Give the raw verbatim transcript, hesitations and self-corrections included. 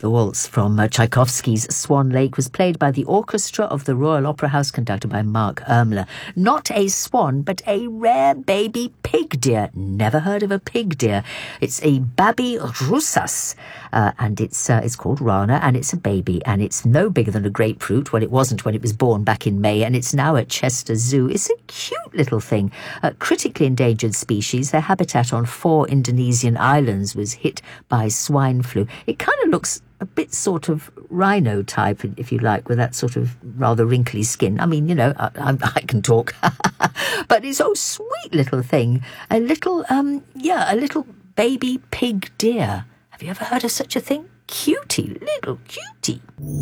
The waltz from uh, Tchaikovsky's Swan Lake was played by the orchestra of the Royal Opera House, conducted by Mark Ermler. Not a swan, but a rare baby pig deer. Never heard of a pig deer. It's a babi russas, uh, and it's uh, it's called Rana, and it's a baby, and it's no bigger than a grapefruit. Well, it wasn't when it was born back in May, and it's now at Chester Zoo. It's a cute little thing. A critically endangered species. Their habitat on four Indonesian islands was hit by swine flu. It kind of looks a bit sort of rhino type, if you like, with that sort of rather wrinkly skin. I mean, you know, I, I, I can talk. But it's a oh, sweet little thing. A little, um, yeah, a little baby pig deer. Have you ever heard of such a thing? Cutie, little cutie.